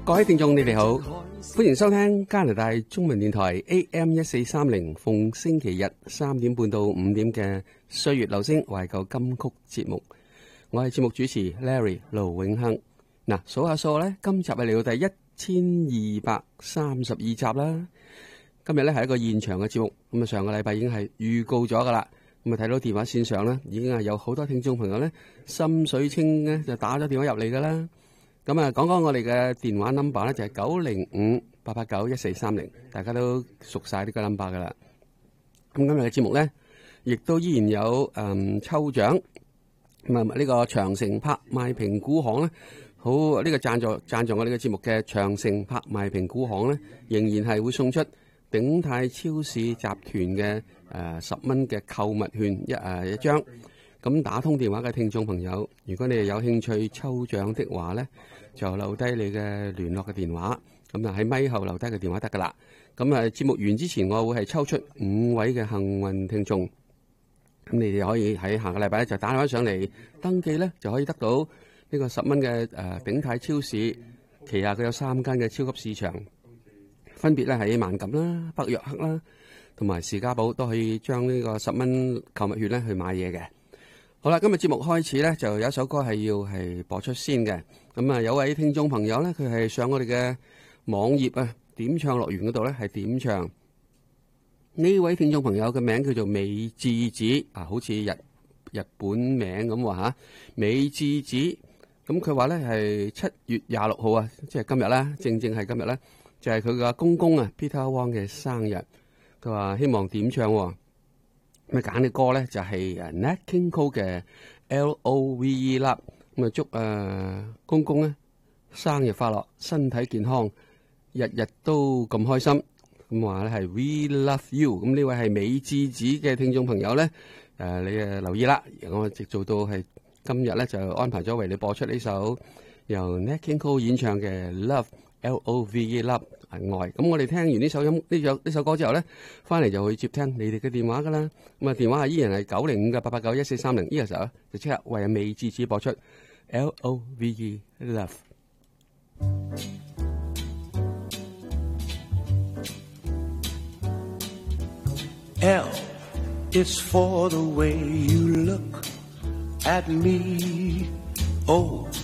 各位聽眾，你哋好，歡迎收聽加拿大中文電台 AM1430，逢星期日3點半到5點嘅歲月留聲懷舊金曲節目。我係節目主持 Larry 盧永亨。嗱，數下數咧，今集係嚟到第1232集啦。今日咧係一個現場嘅節目，咁啊上個禮拜已經係預告咗噶啦。咁啊睇到電話線上咧，已經係有好多聽眾朋友咧，心水清咧就打咗電話入嚟噶啦。咁啊，講講我哋嘅電話 number 咧，就係905-889-1430，大家都熟晒呢個 number 噶啦。咁今日嘅節目咧，亦都依然有抽獎。咁啊，呢個長城拍賣評估行咧，好呢個贊助我哋嘅節目嘅長城拍賣評估行咧，仍然係會送出鼎泰超市集團嘅10蚊嘅購物券一張。咁打通電話嘅聽眾朋友，如果你哋有興趣抽獎的話咧，就留低你嘅聯絡嘅電話，咁啊喺咪後留低嘅電話得噶啦。咁啊節目完之前，我會係抽出5位嘅幸運聽眾，咁你哋可以喺下個禮拜咧就打電話上嚟登記咧，就可以得到呢個10蚊嘅鼎泰超市旗下佢有3間嘅超級市場，分別咧喺萬錦啦、北約克啦同埋士嘉堡，都可以將呢個10蚊購物券咧去買嘢嘅。好啦，今日節目開始咧，就有一首歌係要播出先嘅。咁啊，有位聽眾朋友咧，佢係上我哋嘅網頁啊，點唱樂園嗰度咧係點唱。呢位聽眾朋友嘅名叫做美智子啊，好似日本名咁話吓，美智子。咁佢話咧係7月26號啊，即係今日啦，正係今日咧，就係佢嘅公公啊 Peter Wong 嘅生日。佢話希望點唱喎。咁啊揀嘅歌咧就係Nat King Cole 嘅 Love Love， 咁啊祝公公咧生日快樂，身體健康，日日都咁開心。咁話咧係 We Love You。咁呢位係美智子嘅聽眾朋友咧，你留意啦，我直做到係今日咧就安排咗為你播出呢首由 Nat King Cole 演唱嘅 Love Love Love。愛。咁我哋聽完呢首歌之後咧，翻嚟就會接聽你哋嘅電話噶啦。咁啊電話係依然係905-889-1430，呢個時候咧就即刻為美智子播出 Love Love。 L is for the way you look at me. O